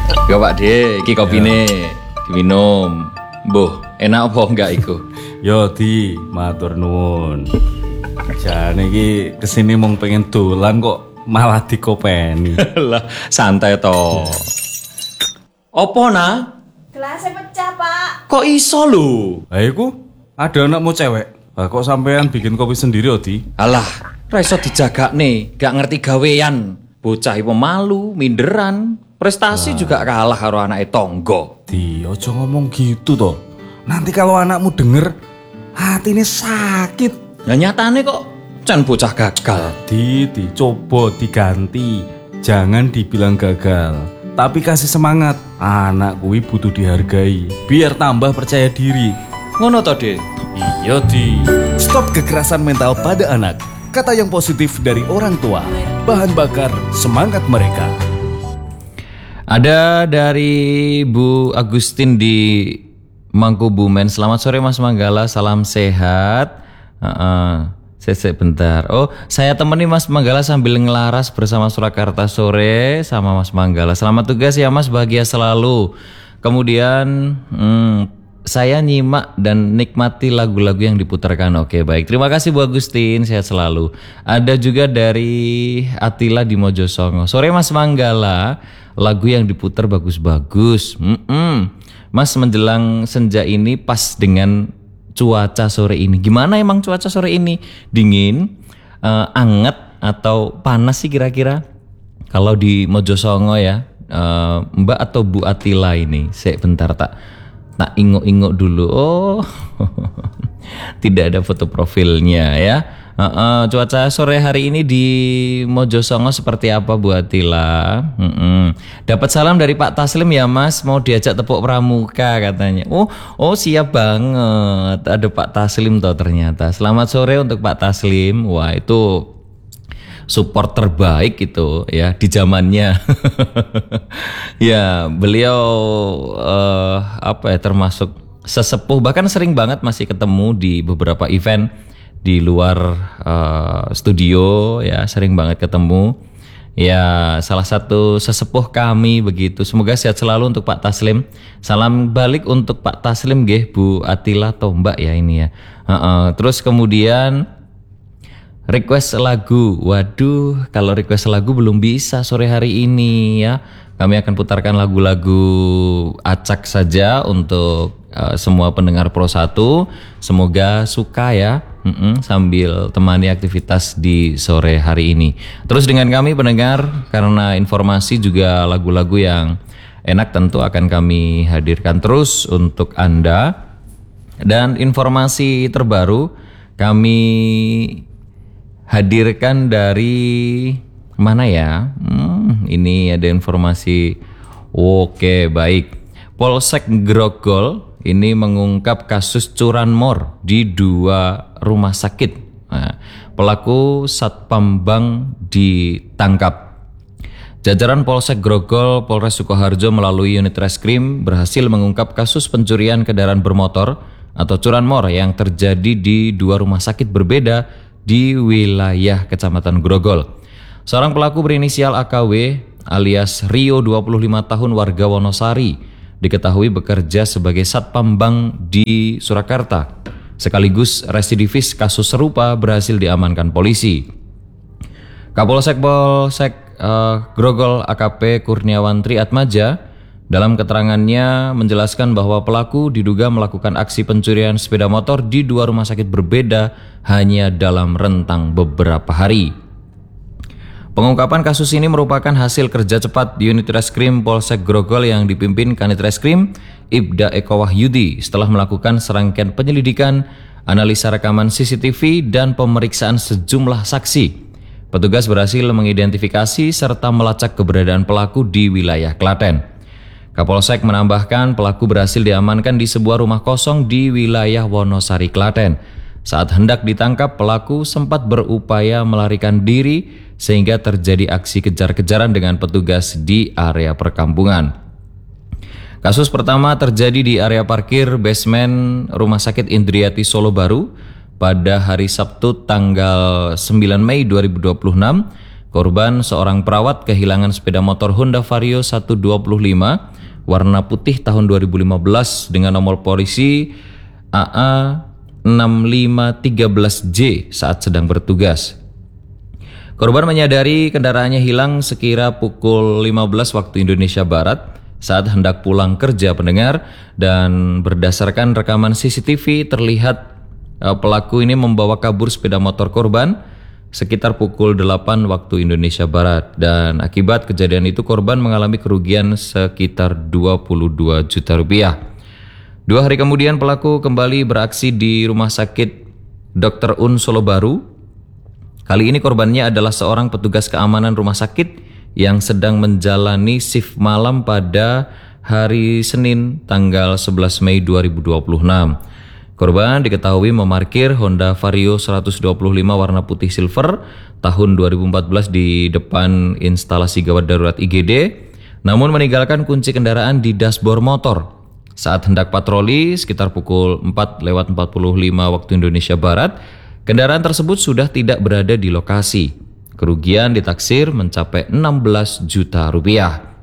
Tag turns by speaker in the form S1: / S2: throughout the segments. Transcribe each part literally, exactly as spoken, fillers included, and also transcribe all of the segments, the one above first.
S1: Yo Pak De, iki kopine diminum. Mbuh, enak apa enggak iku?
S2: Yo Di, matur nuwun. Jane iki kesini mung pengen dolan kok malah dikopeni.
S1: Lah, santai to. Opo na?
S3: Gelasnya pecah, Pak.
S1: Kok iso lho?
S2: Lah iku ada anakmu cewek. Lah kok sampean bikin kopi sendiri Odi?
S1: Alah, ra iso dijagakne, gak ngerti gawean. Bocah iku malu, minderan. Prestasi juga kalah karo anake tonggo.
S2: Di, ojo ngomong gitu toh. Nanti kalau anakmu denger, hati ini sakit.
S1: Nah nyatane kok can bocah gagal.
S2: Di, di, coba diganti. Jangan dibilang gagal, tapi kasih semangat. Anak kuwi butuh dihargai, biar tambah percaya diri.
S1: Ngono to, De?
S2: Iya, Di. Stop kekerasan mental pada anak. Kata yang positif dari orang tua. Bahan bakar semangat mereka.
S1: Ada dari Bu Agustin di Mangkubumen. Selamat sore Mas Manggala, salam sehat. Uh-uh. Sesek bentar. Oh, saya temani Mas Manggala sambil ngelaras bersama Surakarta sore sama Mas Manggala. Selamat tugas ya Mas, bahagia selalu. Kemudian hmm, saya nyimak dan nikmati lagu-lagu yang diputarkan. Oke, baik. Terima kasih Bu Agustin, sehat selalu. Ada juga dari Atila di Mojosongo. Sore Mas Manggala, lagu yang diputar bagus-bagus. Mm-mm. Mas, menjelang senja ini pas dengan cuaca sore ini. Gimana emang cuaca sore ini? Dingin, uh, anget atau panas sih kira-kira? Kalau di Mojosongo ya, uh, Mbak atau Bu Atila ini, saya bentar tak tak ingok-ingok dulu. Oh, tidak ada foto profilnya ya. Uh, uh, cuaca sore hari ini di Mojosongo seperti apa Bu Atila? Uh-uh. Dapat salam dari Pak Taslim ya Mas, mau diajak tepuk pramuka katanya. Oh, oh siap banget. Ada Pak Taslim toh ternyata. Selamat sore untuk Pak Taslim. Wah itu support terbaik itu ya di zamannya. Ya beliau uh, apa ya termasuk sesepuh, bahkan sering banget masih ketemu di beberapa event di luar uh, studio ya, sering banget ketemu ya, salah satu sesepuh kami begitu. Semoga sehat selalu untuk Pak Taslim. Salam balik untuk Pak Taslim nggih Bu Atila atau Mbak ya ini ya. Uh-uh. Terus kemudian request lagu. Waduh, kalau request lagu belum bisa sore hari ini ya. Kami akan putarkan lagu-lagu acak saja untuk uh, semua pendengar Pro satu. Semoga suka ya. Mm-mm, sambil temani aktivitas di sore hari ini. Terus dengan kami pendengar, karena informasi juga lagu-lagu yang enak tentu akan kami hadirkan terus untuk Anda. Dan informasi terbaru kami hadirkan dari mana ya? Hmm, ini ada informasi. Oke, baik. Polsek Grogol ini mengungkap kasus curanmor di dua rumah sakit. Nah, pelaku Satpam Bank ditangkap. Jajaran Polsek Grogol, Polres Sukoharjo melalui unit reskrim berhasil mengungkap kasus pencurian kendaraan bermotor atau curanmor yang terjadi di dua rumah sakit berbeda di wilayah Kecamatan Grogol. Seorang pelaku berinisial A K W alias Rio, dua puluh lima tahun, warga Wonosari, diketahui bekerja sebagai Satpam Bank di Surakarta. Sekaligus residivis kasus serupa berhasil diamankan polisi. Kapolsek Polsek uh, Grogol A K P Kurniawan Triatmaja dalam keterangannya menjelaskan bahwa pelaku diduga melakukan aksi pencurian sepeda motor di dua rumah sakit berbeda hanya dalam rentang beberapa hari. Pengungkapan kasus ini merupakan hasil kerja cepat di unit reskrim Polsek Grogol yang dipimpin Kanit Reskrim Ibda Eko Wahyudi setelah melakukan serangkaian penyelidikan, analisa rekaman C C T V, dan pemeriksaan sejumlah saksi. Petugas berhasil mengidentifikasi serta melacak keberadaan pelaku di wilayah Klaten. Kapolsek menambahkan pelaku berhasil diamankan di sebuah rumah kosong di wilayah Wonosari, Klaten. Saat hendak ditangkap, pelaku sempat berupaya melarikan diri sehingga terjadi aksi kejar-kejaran dengan petugas di area perkampungan. Kasus pertama terjadi di area parkir basement Rumah Sakit Indriati Solo Baru pada hari Sabtu tanggal sembilan Mei dua ribu dua puluh enam. Korban seorang perawat kehilangan sepeda motor Honda Vario seratus dua puluh lima warna putih tahun dua ribu lima belas dengan nomor polisi A A enam lima tiga belas J saat sedang bertugas. Korban menyadari kendaraannya hilang sekira pukul lima belas waktu Indonesia Barat saat hendak pulang kerja pendengar, dan berdasarkan rekaman C C T V terlihat uh, pelaku ini membawa kabur sepeda motor korban sekitar pukul delapan waktu Indonesia Barat, dan akibat kejadian itu korban mengalami kerugian sekitar dua puluh dua juta rupiah. Dua hari kemudian pelaku kembali beraksi di Rumah Sakit dokter Un Solo Baru. Kali ini korbannya adalah seorang petugas keamanan rumah sakit yang sedang menjalani shift malam pada hari Senin tanggal sebelas Mei dua ribu dua puluh enam. Korban diketahui memarkir Honda Vario seratus dua puluh lima warna putih silver tahun dua ribu empat belas di depan instalasi gawat darurat I G D, namun meninggalkan kunci kendaraan di dashboard motor. Saat hendak patroli sekitar pukul empat lewat empat puluh lima waktu Indonesia Barat, kendaraan tersebut sudah tidak berada di lokasi. Kerugian ditaksir mencapai enam belas juta rupiah.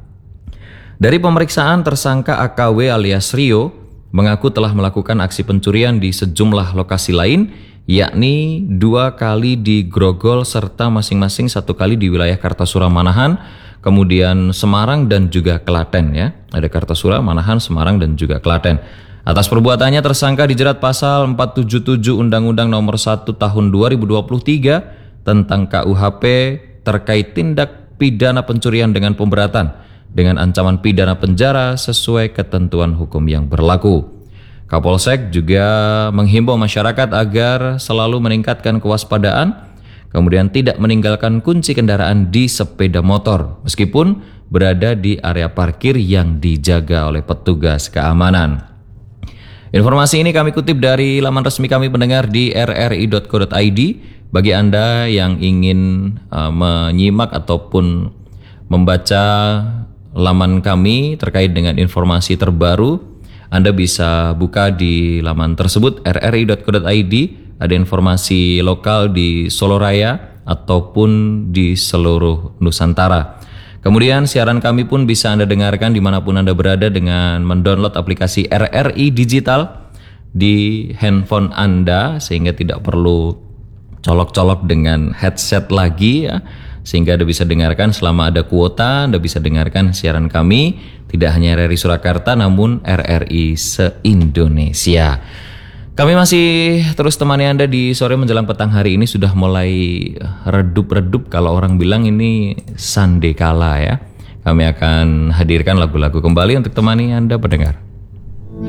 S1: Dari pemeriksaan, tersangka A K W alias Rio mengaku telah melakukan aksi pencurian di sejumlah lokasi lain, yakni dua kali di Grogol serta masing-masing satu kali di wilayah Kartasura, Manahan, kemudian Semarang dan juga Klaten ya. Ada Kartasura, Manahan, Semarang dan juga Klaten. Atas perbuatannya tersangka dijerat pasal empat tujuh tujuh Undang-Undang Nomor satu Tahun dua ribu dua puluh tiga tentang K U H P terkait tindak pidana pencurian dengan pemberatan dengan ancaman pidana penjara sesuai ketentuan hukum yang berlaku. Kapolsek juga menghimbau masyarakat agar selalu meningkatkan kewaspadaan, kemudian tidak meninggalkan kunci kendaraan di sepeda motor meskipun berada di area parkir yang dijaga oleh petugas keamanan. Informasi ini kami kutip dari laman resmi kami pendengar di r r i dot co dot i d. Bagi Anda yang ingin uh, menyimak ataupun membaca laman kami terkait dengan informasi terbaru, Anda bisa buka di laman tersebut r r i dot co dot i d. Ada informasi lokal di Solo Raya ataupun di seluruh Nusantara. Kemudian siaran kami pun bisa Anda dengarkan dimanapun Anda berada dengan mendownload aplikasi R R I Digital di handphone Anda, sehingga tidak perlu colok-colok dengan headset lagi ya. Sehingga Anda bisa dengarkan selama ada kuota, Anda bisa dengarkan siaran kami tidak hanya R R I Surakarta namun R R I se-Indonesia. Kami masih terus temani Anda di sore menjelang petang hari ini. Sudah mulai redup-redup, kalau orang bilang ini sandekala ya. Kami akan hadirkan lagu-lagu kembali untuk temani Anda pendengar.